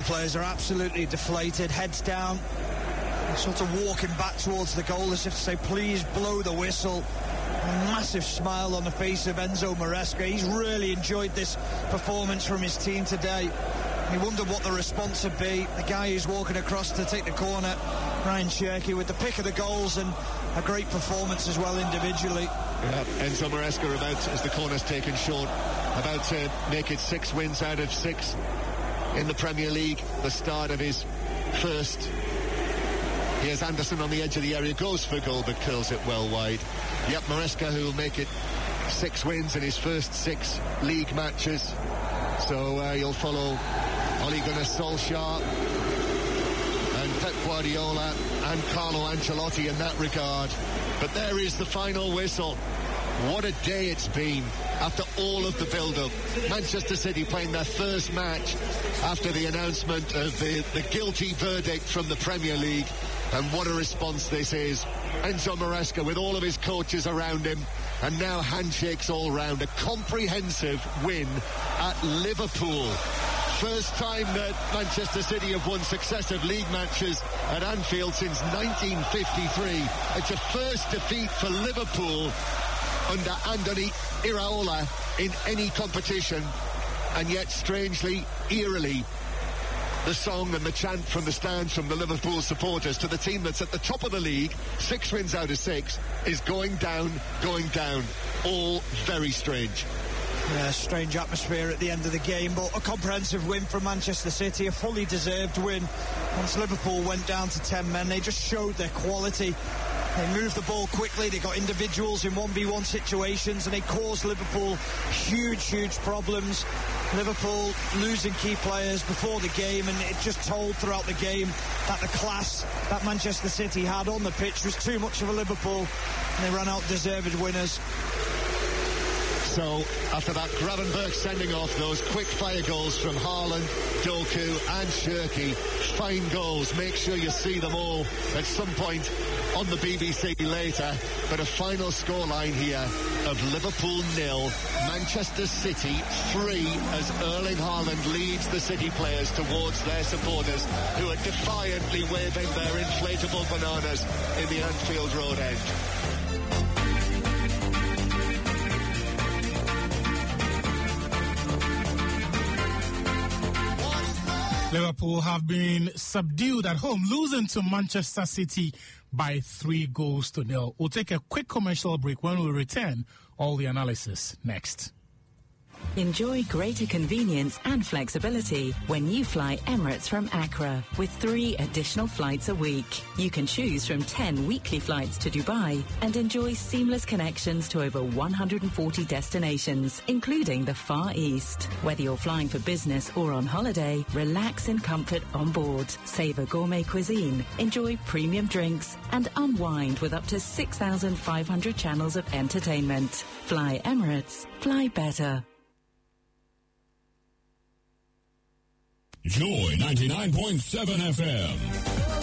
players are absolutely deflated, heads down, sort of walking back towards the goal as if to say, please blow the whistle. A massive smile on the face of Enzo Maresca. He's really enjoyed this performance from his team today. He wondered what the response would be. The guy who's walking across to take the corner, Ryan Cherki, with the pick of the goals and a great performance as well individually. Yeah, Enzo Maresca about, as the corner's taken short, about to make it 6 wins out of 6 in the Premier League. The start of his first. Here's Anderson on the edge of the area, goes for goal but curls it well wide. Yep, Maresca, who will make it 6 wins in his first 6 league matches. So you'll follow Ole Gunnar Solskjaer and Pep Guardiola and Carlo Ancelotti in that regard. But there is the final whistle. What a day it's been after all of the build-up. Manchester City playing their first match after the announcement of the guilty verdict from the Premier League. And what a response this is. Enzo Maresca with all of his coaches around him, and now handshakes all round. A comprehensive win at Liverpool. First time that Manchester City have won successive league matches at Anfield since 1953. It's a first defeat for Liverpool under Andoni Iraola in any competition, and yet strangely, eerily, the song and the chant from the stands from the Liverpool supporters to the team that's at the top of the league, 6 wins out of 6, is going down. All very strange. Yeah, strange atmosphere at the end of the game, but a comprehensive win for Manchester City, a fully deserved win. Once Liverpool went down to 10 men, they just showed their quality. They moved the ball quickly, they got individuals in 1v1 situations, and they caused Liverpool huge problems. Liverpool losing key players before the game, and it just told throughout the game that the class that Manchester City had on the pitch was too much of a Liverpool, and they ran out deserved winners. So, after that, Gravenberch sending off those quick-fire goals from Haaland, Doku and Cherki. Fine goals. Make sure you see them all at some point on the BBC later. But a final scoreline here of Liverpool 0, Manchester City 3, as Erling Haaland leads the City players towards their supporters, who are defiantly waving their inflatable bananas in the Anfield Road end. Liverpool have been subdued at home, losing to Manchester City by 3-0. We'll take a quick commercial break. When we return, all the analysis next. Enjoy greater convenience and flexibility when you fly Emirates from Accra with 3 additional flights a week. You can choose from 10 weekly flights to Dubai and enjoy seamless connections to over 140 destinations, including the Far East. Whether you're flying for business or on holiday, relax in comfort on board, savor gourmet cuisine, enjoy premium drinks, and unwind with up to 6,500 channels of entertainment. Fly Emirates. Fly better. Joy 99.7 FM.